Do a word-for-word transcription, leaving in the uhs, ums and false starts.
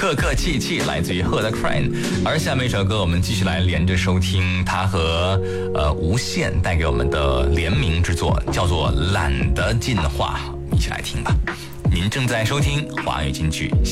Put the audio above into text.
客客气气，来自于赫的 Crane。而下面一首歌，我们继续来连着收听他和呃无限带给我们的联名之作，叫做《懒得进化》，一起来听吧。您正在收听华语金曲。